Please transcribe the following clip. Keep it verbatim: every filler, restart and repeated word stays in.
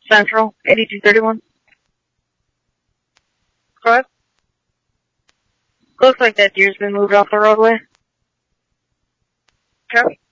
Central, eighty-two thirty-one. Go ahead. Looks like that deer's been moved off the roadway. Okay.